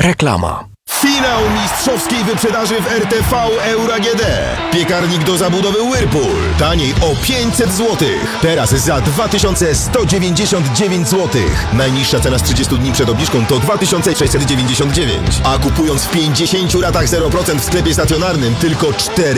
Reklama. Finał mistrzowskiej wyprzedaży w RTV Euro AGD. Piekarnik do zabudowy Whirlpool. Taniej o 500 zł. Teraz za 2199 zł. Najniższa cena z 30 dni przed obniżką to 2699. A kupując w 50 ratach 0% w sklepie stacjonarnym tylko 4